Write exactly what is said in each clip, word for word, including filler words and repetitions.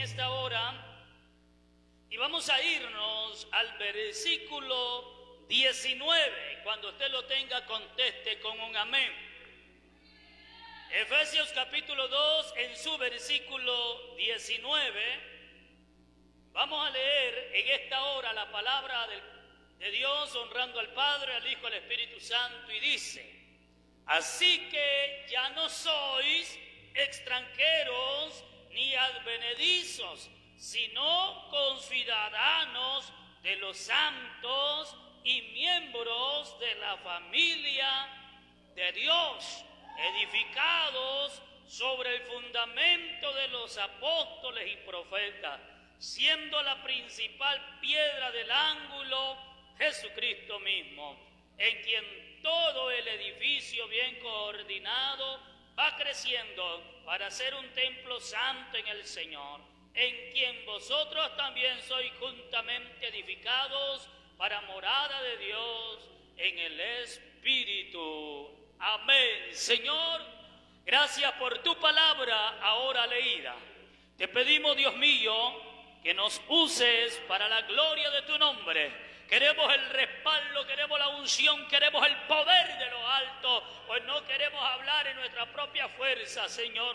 esta hora y vamos a irnos al versículo diecinueve. Cuando usted lo tenga, conteste con un amén. Efesios capítulo dos, en su versículo diecinueve, vamos a leer en esta hora la palabra del, de Dios, honrando al Padre, al Hijo, al Espíritu Santo, y dice: así que ya no sois extranjeros ni advenedizos, sino conciudadanos de los santos y miembros de la familia de Dios, edificados sobre el fundamento de los apóstoles y profetas, siendo la principal piedra del ángulo Jesucristo mismo, en quien todo el edificio bien coordinado va creciendo para ser un templo santo en el Señor, en quien vosotros también sois juntamente edificados para morada de Dios en el Espíritu. Amén. Señor, gracias por tu palabra ahora leída. Te pedimos, Dios mío, que nos uses para la gloria de tu nombre. Queremos el respaldo, queremos la unción, queremos el poder de lo alto, pues no queremos hablar en nuestra propia fuerza, Señor,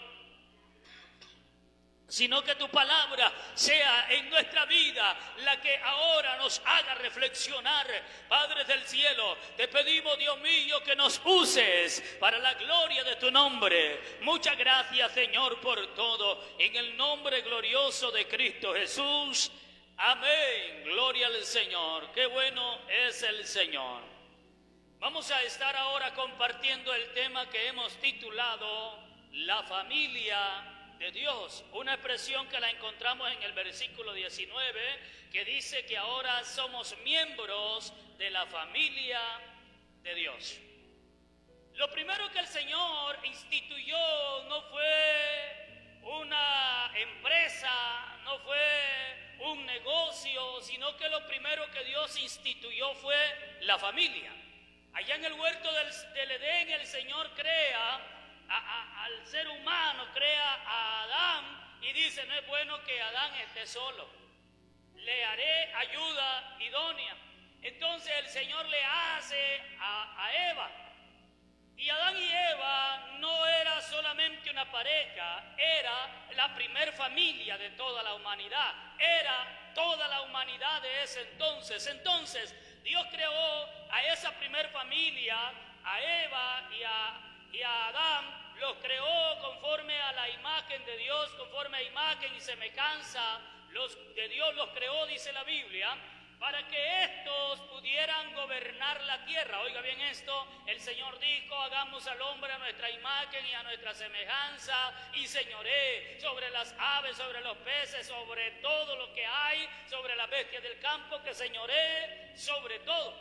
sino que tu palabra sea en nuestra vida la que ahora nos haga reflexionar. Padre del cielo, te pedimos, Dios mío, que nos uses para la gloria de tu nombre. Muchas gracias, Señor, por todo, en el nombre glorioso de Cristo Jesús. Amén. Gloria al Señor. Qué bueno es el Señor. Vamos a estar ahora compartiendo el tema que hemos titulado La familia de Dios. Una expresión que la encontramos en el versículo diecinueve, que dice que ahora somos miembros de la familia de Dios. Lo primero que el Señor instituyó no fue una empresa, no fue un negocio, sino que lo primero que Dios instituyó fue la familia. Allá en el huerto del, del Edén, el Señor crea a, a, al ser humano, crea a Adán y dice: no es bueno que Adán esté solo, le haré ayuda idónea. Entonces el Señor le hace a, a Eva. Y Adán y Eva no era solamente una pareja, era la primer familia de toda la humanidad, era toda la humanidad de ese entonces. Entonces Dios creó a esa primer familia, a Eva y a, y a Adán, los creó conforme a la imagen de Dios, conforme a imagen y semejanza los, de Dios los creó, dice la Biblia, para que estos pudieran gobernar la tierra. Oiga bien esto, el Señor dijo: hagamos al hombre a nuestra imagen y a nuestra semejanza, y señoré sobre las aves, sobre los peces, sobre todo lo que hay, sobre las bestias del campo, que señoré sobre todo.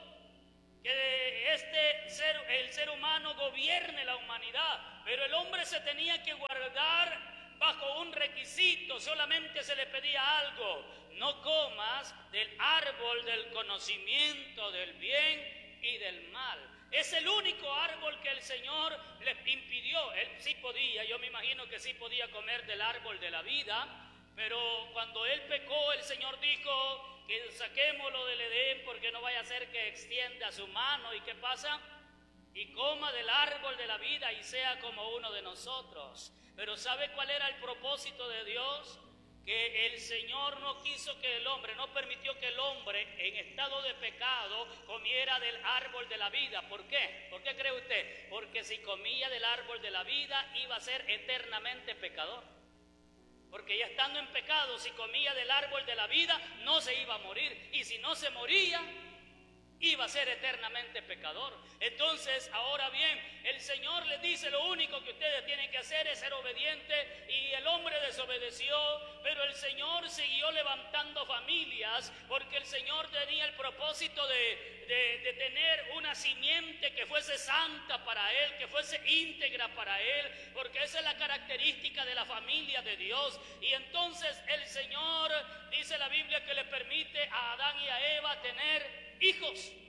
Que este ser, el ser humano gobierne la humanidad, pero el hombre se tenía que guardar bajo un requisito. Solamente se le pedía algo: no comas del árbol del conocimiento del bien y del mal. Es el único árbol que el Señor les impidió. Él sí podía, yo me imagino que sí podía comer del árbol de la vida, pero cuando él pecó, el Señor dijo que saquémoslo del Edén, porque no vaya a ser que extienda su mano. ¿Y qué pasa? Y coma del árbol de la vida y sea como uno de nosotros. Pero ¿sabe cuál era el propósito de Dios? Que el Señor no quiso que el hombre, no permitió que el hombre en estado de pecado comiera del árbol de la vida. ¿Por qué? ¿Por qué cree usted? Porque si comía del árbol de la vida iba a ser eternamente pecador. Porque ya estando en pecado, si comía del árbol de la vida, no se iba a morir. Y si no se moría, iba a ser eternamente pecador. Entonces, ahora bien, el Señor les dice: lo único que ustedes tienen que hacer es ser obedientes, y el hombre desobedeció, pero el Señor siguió levantando familias, porque el Señor tenía el propósito de, de, de tener una simiente que fuese santa para Él, que fuese íntegra para Él, porque esa es la característica de la familia de Dios. Y entonces el Señor, dice la Biblia, que le permite a Adán y a Eva tener hijos.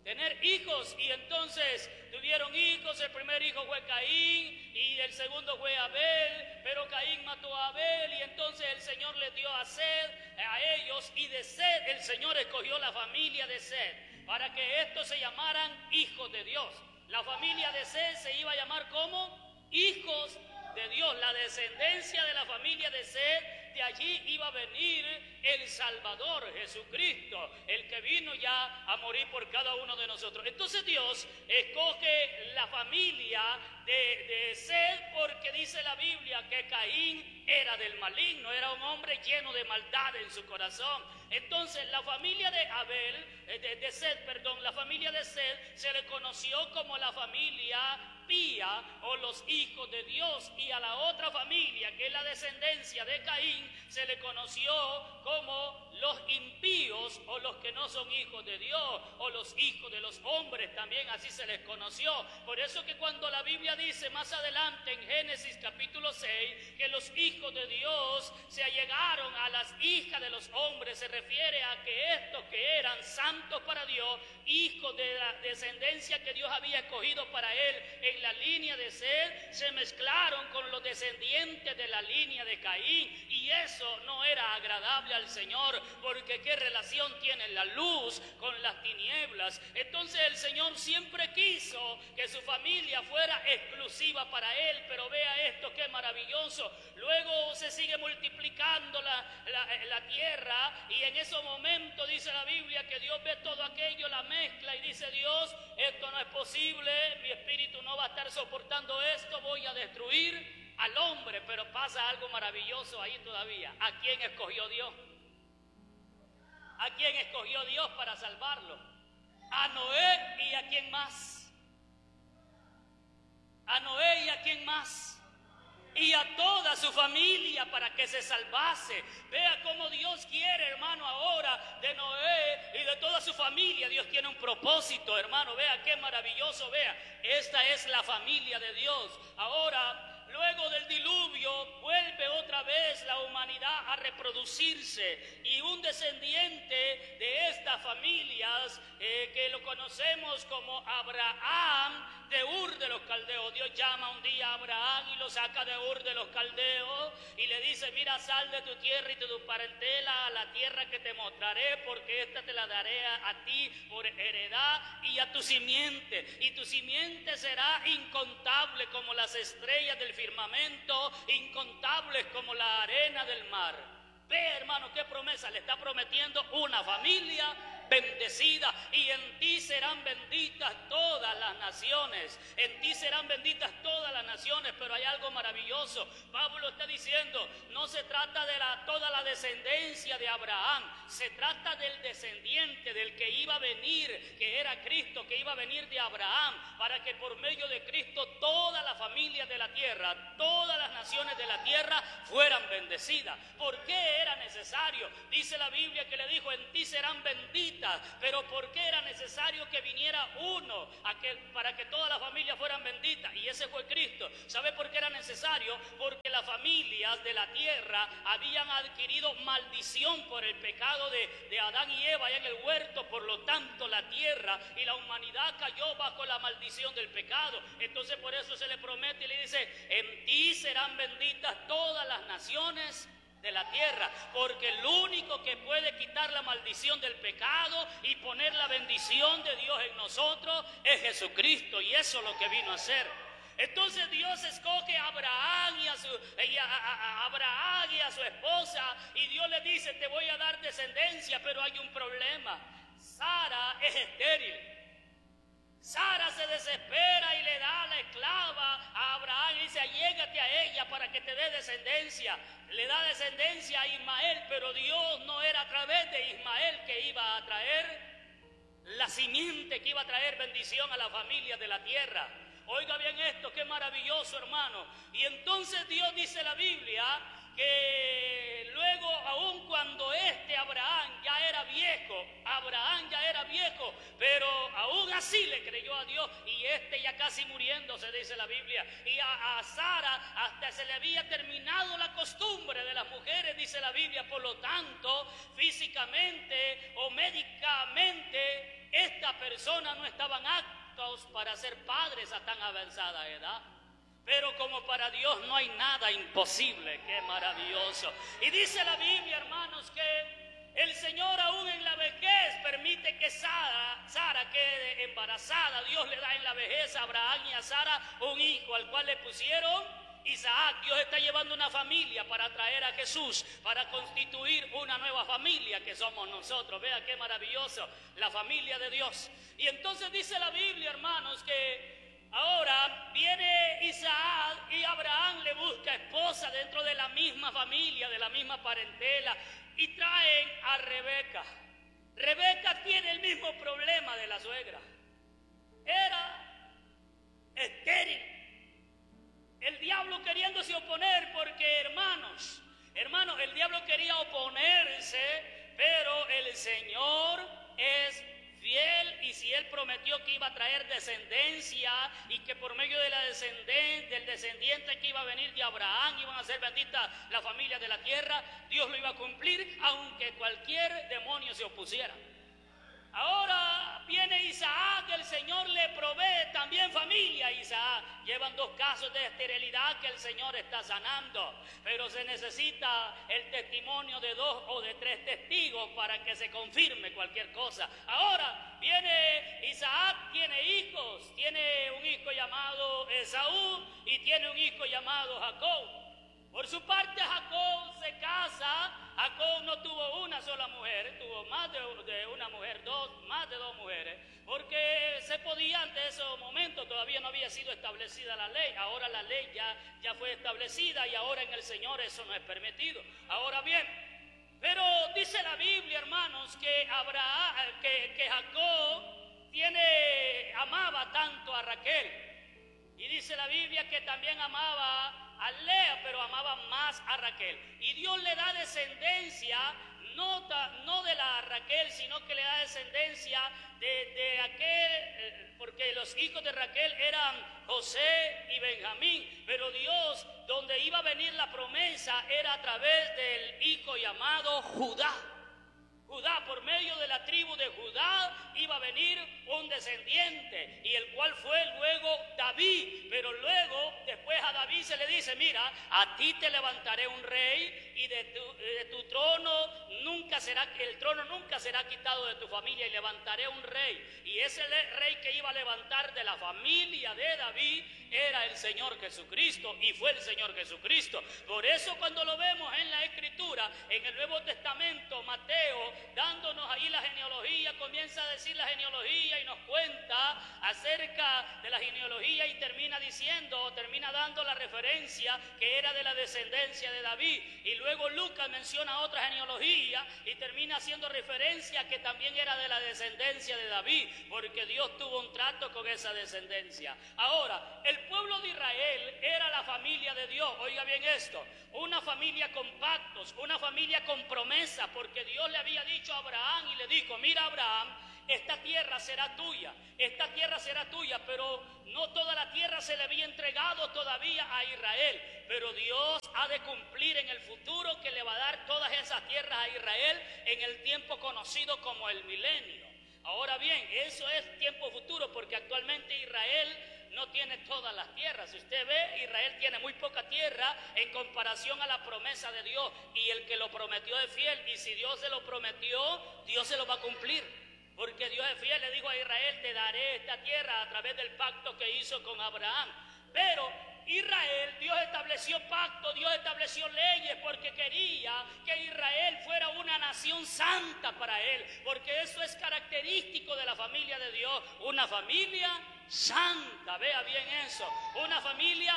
tener hijos, y entonces tuvieron hijos. El primer hijo fue Caín y el segundo fue Abel, pero Caín mató a Abel, y entonces el Señor le dio a Sed a ellos, y de Sed el Señor escogió la familia de Sed para que estos se llamaran hijos de Dios. La familia de Sed se iba a llamar como hijos de Dios. La descendencia de la familia de Sed, de allí iba a venir el Salvador, Jesucristo, el que vino ya a morir por cada uno de nosotros. Entonces Dios escoge la familia de, de Sed, porque dice la Biblia que Caín era del maligno, era un hombre lleno de maldad en su corazón. Entonces la familia de Abel, de, de Sed, perdón, la familia de Sed se le conoció como la familia pía o los hijos de Dios, y a la otra familia, que es la descendencia de Caín, se le conoció como los impíos o los que no son hijos de Dios, o los hijos de los hombres, también así se les conoció. Por eso que cuando la Biblia dice más adelante en Génesis capítulo seis que los hijos de Dios se allegaron a las hijas de los hombres, se refiere a que estos que eran santos para Dios, hijos de la descendencia que Dios había escogido para él en la línea de Sed, se mezclaron con los descendientes de la línea de Caín, y eso no era agradable al Señor, porque qué relación tiene la luz con las tinieblas. Entonces el Señor siempre quiso que su familia fuera exclusiva para él, pero vea esto, qué maravilloso. Luego se sigue multiplicando la, la, la tierra, y en ese momento dice la Biblia que Dios ve todo aquello, la mezcla, y dice Dios, esto no es posible, mi espíritu no va a estar soportando esto, voy a destruir al hombre. Pero pasa algo maravilloso ahí todavía. ¿A quién escogió Dios? ¿A quién escogió Dios para salvarlo? A Noé, y a quién más. A Noé y a quién más. Y a toda su familia para que se salvase. Vea cómo Dios quiere, hermano, ahora de Noé y de toda su familia. Dios tiene un propósito, hermano. Vea qué maravilloso, vea. Esta es la familia de Dios. Ahora, luego del diluvio, vuelve otra vez la humanidad a reproducirse, y un descendiente de estas familias eh, que lo conocemos como Abraham, de Ur de los Caldeos. Dios llama un día a Abraham y lo saca de Ur de los Caldeos y le dice, mira, sal de tu tierra y de tu parentela a la tierra que te mostraré, porque esta te la daré a, a ti por heredad y a tu simiente, y tu simiente será incontable como las estrellas del firmamento, incontables como la arena del mar. Ve, hermano, qué promesa le está prometiendo una familia bendecida, y en ti serán benditas todas las naciones, en ti serán benditas todas las naciones. Pero hay algo maravilloso. Pablo está diciendo, no se trata de la, toda la descendencia de Abraham, se trata del descendiente, del que iba a venir, que era Cristo, que iba a venir de Abraham, para que por medio de Cristo toda la familia de la tierra, todas las naciones de la tierra fueran bendecidas. ¿Por qué era necesario? Dice la Biblia que le dijo, en ti serán benditas. Pero ¿por qué era necesario que viniera uno a que, para que todas las familias fueran benditas? Y ese fue Cristo. ¿Sabe por qué era necesario? Porque las familias de la tierra habían adquirido maldición por el pecado de, de Adán y Eva allá en el huerto. Por lo tanto, la tierra y la humanidad cayó bajo la maldición del pecado. Entonces por eso se le promete y le dice, en ti serán benditas todas las naciones de la tierra, porque el único que puede quitar la maldición del pecado y poner la bendición de Dios en nosotros es Jesucristo, y eso es lo que vino a hacer. Entonces Dios escoge a Abraham y a su, y a, a, a Abraham y a su esposa, y Dios le dice, te voy a dar descendencia, pero hay un problema. Sara es estéril. Sara se desespera y le da a la esclava a Abraham y dice, allégate a ella para que te dé descendencia. Le da descendencia a Ismael, pero Dios no era a través de Ismael que iba a traer la simiente que iba a traer bendición a la familia de la tierra. Oiga bien esto, qué maravilloso, hermano. Y entonces Dios dice la Biblia que luego, aun cuando este Abraham ya era viejo, Abraham ya era era viejo, pero aún así le creyó a Dios, y este ya casi muriéndose, dice la Biblia. Y a, a Sara hasta se le había terminado la costumbre de las mujeres, dice la Biblia. Por lo tanto, físicamente o médicamente, esta persona no estaban aptos para ser padres a tan avanzada edad. Pero como para Dios no hay nada imposible, qué maravilloso. Y dice la Biblia, hermanos, que el Señor aún en la vejez permite que Sara, Sara quede embarazada. Dios le da en la vejez a Abraham y a Sara un hijo, al cual le pusieron Isaac. Dios está llevando una familia para traer a Jesús, para constituir una nueva familia que somos nosotros. Vea qué maravilloso, la familia de Dios. Y entonces dice la Biblia, hermanos, que ahora viene Isaac y Abraham le busca esposa dentro de la misma familia, de la misma parentela, y traen a Rebeca. Rebeca tiene el mismo problema de la suegra. Era estéril. El diablo queriéndose oponer, porque hermanos, hermanos, el diablo quería oponerse, pero el Señor es fiel, y si Él prometió que iba a traer descendencia y que por medio de la descendencia, del descendiente que iba a venir de Abraham, iban a ser benditas la familia de la tierra, Dios lo iba a cumplir, aunque cualquier demonio se opusiera. Ahora viene Isaac, el Señor le provee también familia a Isaac. Llevan dos casos de esterilidad que el Señor está sanando, pero se necesita el testimonio de dos o de tres testigos para que se confirme cualquier cosa. Ahora viene Isaac, tiene hijos, tiene un hijo llamado Esaú y tiene un hijo llamado Jacob. Por su parte, Jacob se casa. Jacob no tuvo una sola mujer, tuvo más de una mujer, dos, más de dos mujeres, porque se podía ante esos momentos, todavía no había sido establecida la ley. Ahora la ley ya, ya fue establecida, y ahora en el Señor eso no es permitido. Ahora bien, pero dice la Biblia, hermanos, que Abraham, que, que Jacob tiene, amaba tanto a Raquel, y dice la Biblia que también amaba a Lea, pero amaba más a Raquel. Y Dios le da descendencia, no, no de la Raquel, sino que le da descendencia de, de aquel, porque los hijos de Raquel eran José y Benjamín, pero Dios, donde iba a venir la promesa, era a través del hijo llamado Judá. Judá, por medio de la tribu de Judá iba a venir un descendiente, y el cual fue luego David. Pero luego, después a David se le dice: mira, a ti te levantaré un rey, y de tu, de tu trono nunca será, el trono nunca será quitado de tu familia, y levantaré un rey. Y ese rey que iba a levantar de la familia de David era el Señor Jesucristo, y fue el Señor Jesucristo. Por eso cuando lo vemos en la Escritura, en el Nuevo Testamento, Mateo, dándonos ahí la genealogía, comienza a decir la genealogía y nos cuenta acerca de la genealogía, y termina diciendo, termina dando la referencia que era de la descendencia de David. Y luego Lucas menciona otra genealogía y termina haciendo referencia que también era de la descendencia de David, porque Dios tuvo un trato con esa descendencia. Ahora, el pueblo de Israel era la familia de Dios. Oiga bien esto, una familia con pactos, una familia con promesa, porque Dios le había dicho a Abraham y le dijo: mira, Abraham, esta tierra será tuya, esta tierra será tuya, pero no toda la tierra se le había entregado todavía a Israel, pero Dios ha de cumplir en el futuro que le va a dar todas esas tierras a Israel en el tiempo conocido como el milenio. Ahora bien, eso es tiempo futuro, porque actualmente Israel no tiene todas las tierras. Si usted ve, Israel tiene muy poca tierra en comparación a la promesa de Dios, y el que lo prometió es fiel, y si Dios se lo prometió, Dios se lo va a cumplir, porque Dios es fiel. Le dijo a Israel: te daré esta tierra, a través del pacto que hizo con Abraham. Pero Israel, Dios estableció pacto, Dios estableció leyes, porque quería que Israel fuera una nación santa para Él, porque eso es característico de la familia de Dios, una familia santa. Vea bien eso, una familia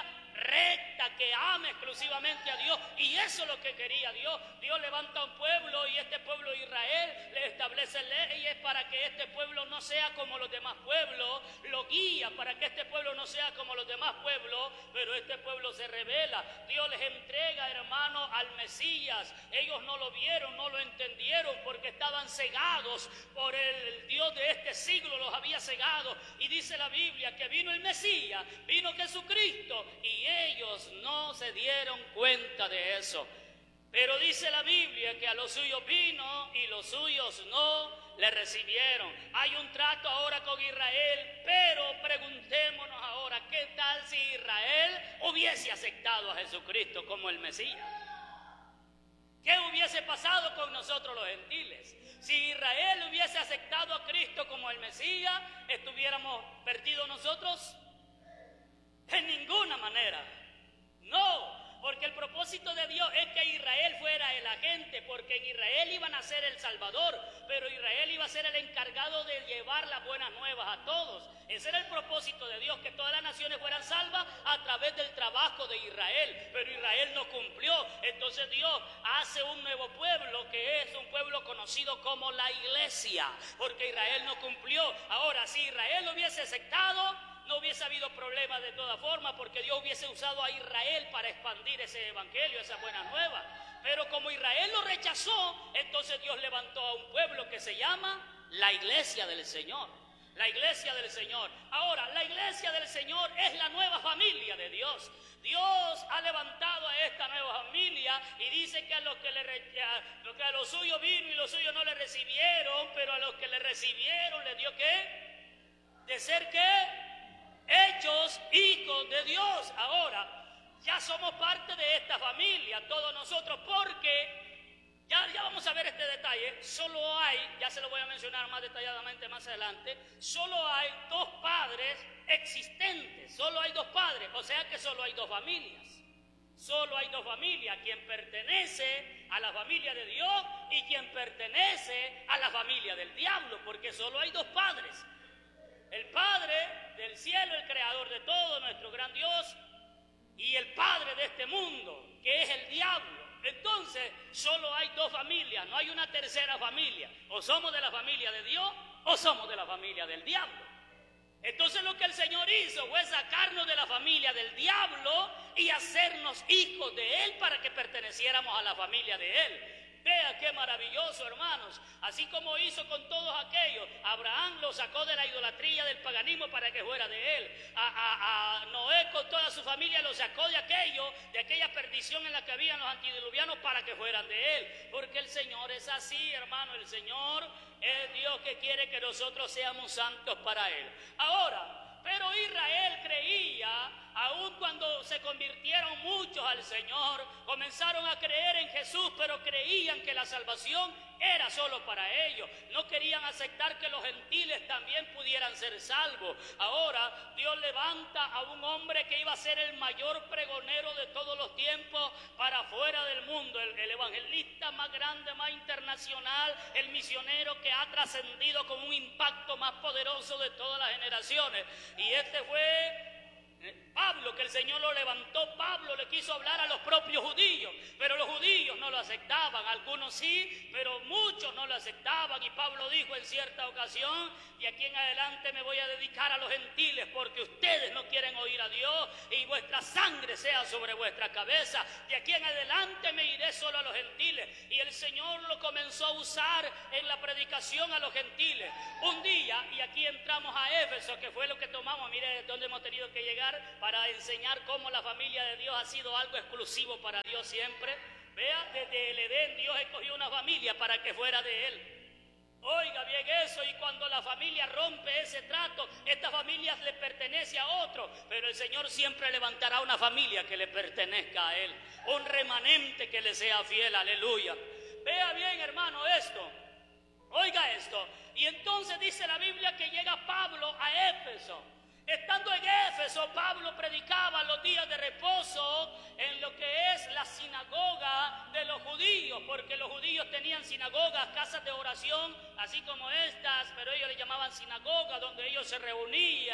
recta, que ame exclusivamente a Dios. Y eso es lo que quería Dios. Dios levanta un pueblo y este pueblo Israel le establece leyes para que este pueblo no sea como los demás pueblos. Lo guía para que este pueblo no sea como los demás pueblos, pero este pueblo se revela. Dios les entrega, hermano, al Mesías. Ellos no lo vieron, no lo entendieron porque estaban cegados por el Dios de este siglo, los había cegado. Y dice la Biblia que vino el Mesías, vino Jesucristo, y ellos no se dieron cuenta de eso. Pero dice la Biblia que a los suyos vino y los suyos no le recibieron. Hay un trato ahora con Israel, pero preguntémonos ahora, ¿qué tal si Israel hubiese aceptado a Jesucristo como el Mesías? ¿Qué hubiese pasado con nosotros los gentiles? Si Israel hubiese aceptado a Cristo como el Mesías, ¿estuviéramos perdidos nosotros? En ninguna manera. No. Porque el propósito de Dios es que Israel fuera el agente, porque en Israel iban a ser el Salvador, pero Israel iba a ser el encargado de llevar las buenas nuevas a todos. Ese era el propósito de Dios, que todas las naciones fueran salvas a través del trabajo de Israel, pero Israel no cumplió. Entonces Dios hace un nuevo pueblo, que es un pueblo conocido como la iglesia, porque Israel no cumplió. Ahora, si Israel lo hubiese aceptado, no hubiese habido problema de todas formas, porque Dios hubiese usado a Israel para expandir ese evangelio, esa buena nueva. Pero como Israel lo rechazó, entonces Dios levantó a un pueblo que se llama la iglesia del Señor. La iglesia del Señor. Ahora, la iglesia del Señor es la nueva familia de Dios. Dios ha levantado a esta nueva familia y dice que a los que, le, a, que a los suyos vino y los suyos no le recibieron, pero a los que le recibieron le dio ¿qué? De ser ¿qué? Hechos hijos de Dios. Ahora, ya somos parte de esta familia, todos nosotros, porque ya, ya vamos a ver este detalle. Solo hay, ya se lo voy a mencionar más detalladamente más adelante, solo hay dos padres existentes, solo hay dos padres, o sea que solo hay dos familias. Solo hay dos familias, quien pertenece a la familia de Dios y quien pertenece a la familia del diablo, porque solo hay dos padres. El Padre del cielo, el creador de todo, nuestro gran Dios, y el padre de este mundo, que es el diablo. Entonces, solo hay dos familias, no hay una tercera familia. O somos de la familia de Dios o somos de la familia del diablo. Entonces lo que el Señor hizo fue sacarnos de la familia del diablo y hacernos hijos de Él para que perteneciéramos a la familia de Él. Vea qué maravilloso, hermanos. Así como hizo con todos aquellos. Abraham lo sacó de la idolatría, del paganismo, para que fuera de él. A, a, a Noé con toda su familia lo sacó de aquello, de aquella perdición en la que habían los antediluvianos, para que fueran de él. Porque el Señor es así, hermano. El Señor es Dios que quiere que nosotros seamos santos para Él. Ahora, pero Israel creía, aun cuando se convirtieron muchos al Señor, comenzaron a creer en Jesús, pero creían que la salvación era solo para ellos. No querían aceptar que los gentiles también pudieran ser salvos. Ahora Dios levanta a un hombre que iba a ser el mayor pregonero de todos los tiempos para afuera del mundo, el, el evangelista más grande, más internacional, el misionero que ha trascendido con un impacto más poderoso de todas las generaciones. Y este fue Pablo, que el Señor lo levantó. Pablo le quiso hablar a los propios judíos, pero los judíos no lo aceptaban. Algunos sí, pero muchos no lo aceptaban. Y Pablo dijo en cierta ocasión: de aquí en adelante me voy a dedicar a los gentiles, porque ustedes no quieren oír a Dios y vuestra sangre sea sobre vuestra cabeza. De aquí en adelante me iré solo a los gentiles. Y el Señor lo comenzó a usar en la predicación a los gentiles. Un día, y aquí entramos a Éfeso, que fue lo que tomamos, mire dónde hemos tenido que llegar para enseñar cómo la familia de Dios ha sido algo exclusivo para Dios siempre. Vea, desde el Edén Dios escogió una familia para que fuera de Él. Oiga bien eso, y cuando la familia rompe ese trato, esta familia le pertenece a otro, pero el Señor siempre levantará una familia que le pertenezca a Él, un remanente que le sea fiel, aleluya. Vea bien, hermano, esto, oiga esto, y entonces dice la Biblia que llega Pablo a Éfeso. Estando en Éfeso, Pablo predicaba los días de reposo en lo que es la sinagoga de los judíos, porque los judíos tenían sinagogas, casas de oración, así como estas, pero ellos le llamaban sinagoga, donde ellos se reunían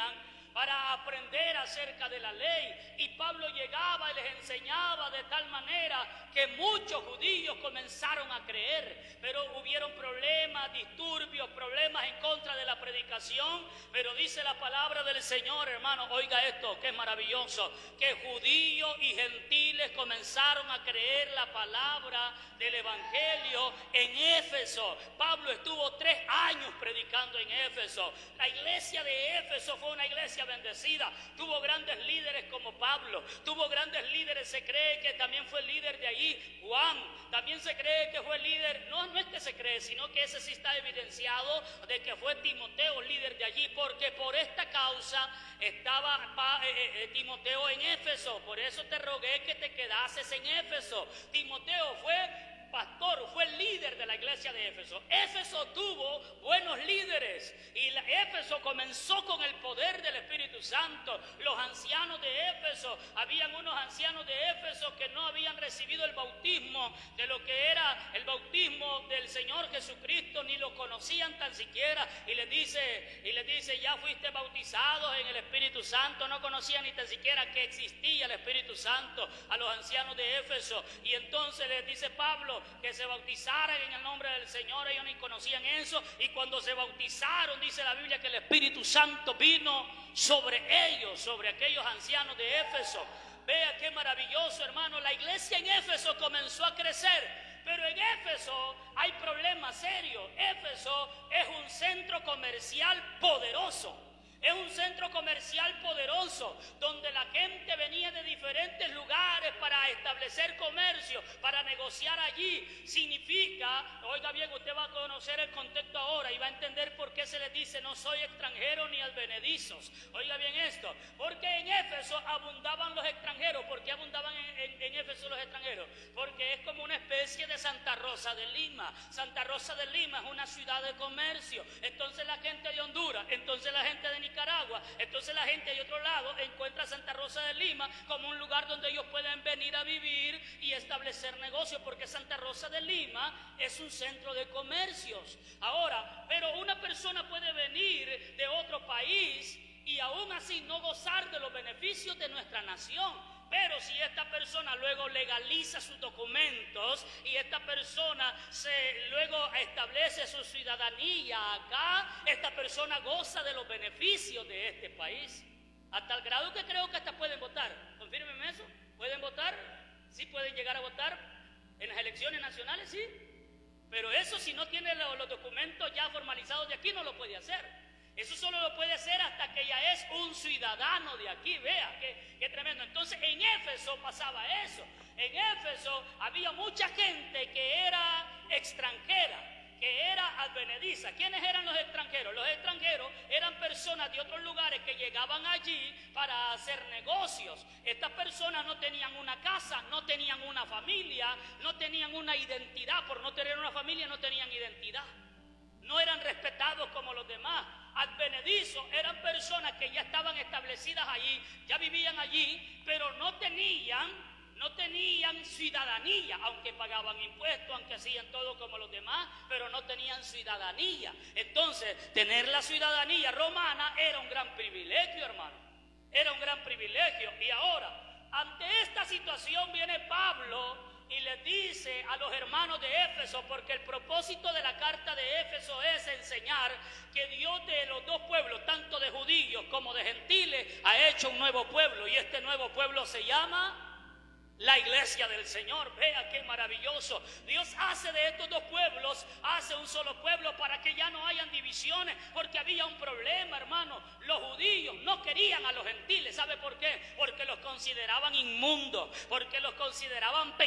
para aprender acerca de la ley. Y Pablo llegaba y les enseñaba de tal manera que muchos judíos comenzaron a creer, pero hubieron problemas, disturbios, problemas en contra de la predicación. Pero dice la palabra del Señor, hermano, oiga esto, que es maravilloso, que judíos y gentiles comenzaron a creer la palabra del evangelio en Éfeso. Pablo estuvo tres años predicando en Éfeso. La iglesia de Éfeso fue una iglesia bendecida, tuvo grandes líderes como Pablo, tuvo grandes líderes, se cree que también fue líder de allí Juan, también se cree que fue líder, no, no es que se cree, sino que ese sí está evidenciado de que fue Timoteo líder de allí, porque por esta causa estaba pa, eh, eh, Timoteo en Éfeso. Por eso te rogué que te quedases en Éfeso. Timoteo fue pastor, fue el líder de la iglesia de Éfeso. Éfeso tuvo buenos líderes y la, Éfeso comenzó con el poder del Espíritu Santo. Los ancianos de Éfeso, habían unos ancianos de Éfeso que no habían recibido el bautismo de lo que era el bautismo del Señor Jesucristo, ni lo conocían tan siquiera, y les dice, y les dice, ya fuiste bautizados en el Espíritu Santo. No conocían ni tan siquiera que existía el Espíritu Santo a los ancianos de Éfeso. Y entonces les dice Pablo que se bautizaran en el nombre del Señor. Ellos ni conocían eso, y cuando se bautizaron, dice la Biblia que el Espíritu Santo vino sobre ellos, sobre aquellos ancianos de Éfeso. Vea qué maravilloso, hermano. La iglesia en Éfeso comenzó a crecer, pero en Éfeso hay problemas serios. Éfeso es un centro comercial poderoso. Es un centro comercial poderoso donde la gente venía de diferentes lugares para establecer comercio, para negociar allí. Significa, oiga bien, usted va a conocer el contexto ahora y va a entender por qué se les dice no soy extranjero ni advenedizos. Oiga bien esto, porque en Éfeso abundaban los extranjeros. ¿Por qué abundaban en, en, en Éfeso los extranjeros? Porque es como una especie de Santa Rosa de Lima. Santa Rosa de Lima es una ciudad de comercio. Entonces la gente de Honduras, entonces la gente de Nicaragua, Nicaragua, entonces la gente de otro lado encuentra Santa Rosa de Lima como un lugar donde ellos pueden venir a vivir y establecer negocios, porque Santa Rosa de Lima es un centro de comercios. Ahora, pero una persona puede venir de otro país y aún así no gozar de los beneficios de nuestra nación. Pero si esta persona luego legaliza sus documentos y esta persona se luego establece su ciudadanía acá, esta persona goza de los beneficios de este país. A tal grado que creo que hasta pueden votar. Confírmenme eso. ¿Pueden votar? Sí, pueden llegar a votar en las elecciones nacionales, sí. Pero eso, si no tiene los, los documentos ya formalizados de aquí, no lo puede hacer. Eso solo lo puede hacer hasta que ya es un ciudadano de aquí. Vea, qué, qué tremendo. Entonces en Éfeso pasaba eso. En Éfeso había mucha gente que era extranjera, que era advenediza. ¿Quiénes eran los extranjeros? Los extranjeros eran personas de otros lugares que llegaban allí para hacer negocios. Estas personas no tenían una casa, no tenían una familia, no tenían una identidad. Por no tener una familia no tenían identidad. No eran respetados como los demás. Advenedizos eran personas que ya estaban establecidas allí, ya vivían allí, pero no tenían, no tenían ciudadanía, aunque pagaban impuestos, aunque hacían todo como los demás, pero no tenían ciudadanía. Entonces, tener la ciudadanía romana era un gran privilegio, hermano. Era un gran privilegio. Y ahora, ante esta situación viene Pablo y les dice a los hermanos de Éfeso, porque el propósito de la carta de Éfeso es enseñar que Dios de los dos pueblos, tanto de judíos como de gentiles, ha hecho un nuevo pueblo, y este nuevo pueblo se llama la iglesia del Señor. Vea qué maravilloso. Dios hace de estos dos pueblos, hace un solo pueblo para que ya no hayan divisiones, porque había un problema, hermano. Los judíos no querían a los gentiles. ¿Sabe por qué? Porque los consideraban inmundos, porque los consideraban pecadores,